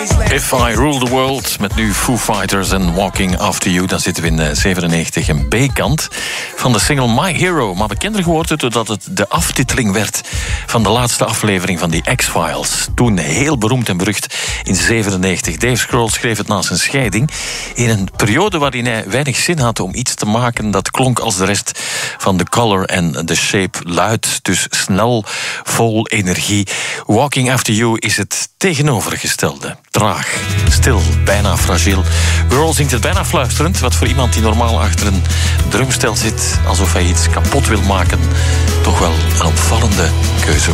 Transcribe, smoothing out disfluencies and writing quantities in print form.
If I Rule the World, met nu Foo Fighters en Walking After You. Dan zitten we in 97, een B-kant van de single My Hero. Maar bekender geworden doordat het de aftiteling werd van de laatste aflevering van die X-Files. Toen heel beroemd en berucht in 97. Dave Grohl schreef het na zijn scheiding in een periode waarin hij weinig zin had om iets te maken dat klonk als de rest van The Color en The Shape. Luid, dus snel, vol energie. Walking After You is het tegenovergestelde. Traag, stil, bijna fragiel. Grohl zingt het bijna fluisterend, wat voor iemand die normaal achter een drumstel zit, alsof hij iets kapot wil maken, toch wel een opvallende keuze.